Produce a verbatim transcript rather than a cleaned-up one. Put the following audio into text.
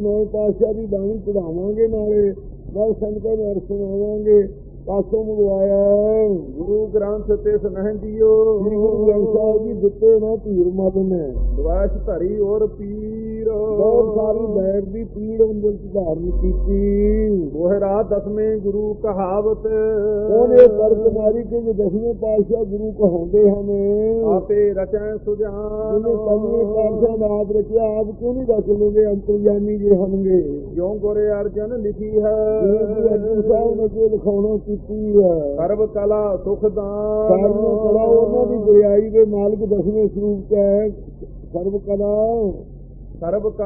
ਨੌਵੇਂ ਪਾਤਸ਼ਾਹ ਦੀ ਬਾਣੀ ਚੜਾਵਾਂਗੇ, ਨਾਲੇ ਨਾਲ ਸੰਗਤਾਂ ਨੂੰ ਅਰਥ ਸੁਣਾਵਾਂਗੇ। ਪਾਸੋਂ ਮੰਗਵਾਇਆ ਗੁਰੂ ਗ੍ਰੰਥ ਤਿਸ ਨਹਿ ਦਿਓ, ਸ੍ਰੀ ਗੁਰੂ ਗ੍ਰੰਥ ਸਾਹਿਬ ਜੀ ਦਿੱਤੇ ਨਾ ਧੀਰ ਮਤ ਨੇ। ਦਵੈਸ਼ ਧਰੀ ਔਰ ਪੀਰ, ਬਹੁਤ ਸਾਰੀ ਬੈਠ ਦੀ ਪੀੜ ਅੰਦਰ ਧਾਰਨ ਕੀਤੀ। ਮੋਹਰਾ ਦਸਵੇਂ ਗੁਰੂ ਕਹਾਵਤ, ਉਹਨੇ ਕਰ ਕੁਮਾਰੀ ਕੇ ਜੋ ਦਸਵੇਂ ਪਾਤਸ਼ਾਹ ਗੁਰੂ ਕਹਾਉਂਦੇ ਹਨ, ਆਪੇ ਰਚੈ ਸੁਜਾਨ। ਉਹਨੇ ਪੰਜਵੇਂ ਪਾਤਸ਼ਾਹ ਦਾ ਆਪ ਰਚਿਆ, ਆਪ ਕਿਉਂ ਨਹੀਂ ਰਚ ਲਓਗੇ? ਅੰਤਰਜਾਮੀ ਜੇ ਹੋਣਗੇ। ਜਿਉਂ ਗੁਰ ਅਰਜਨ ਲਿਖੀ ਹੈ, ਗੁਰੂ ਅਰਜਨ ਸਾਹਿਬ ਨੇ ਜੋ ਲਿਖਾਉਣਾ ਕੀਤੀ ਹੈ। ਸਰਬ ਕਲਾ ਸੁਖ ਦਾਨ, ਸਾਰੀਆਂ ਕਲਾ ਉਹਨਾਂ ਦੀ ਗੁਰਿਆਈ ਦੇ ਮਾਲਕ ਦਸਵੇਂ ਸਰੂਪ ਚ ਹੈ। ਸਰਬ ਕਲਾ ਸਰਬ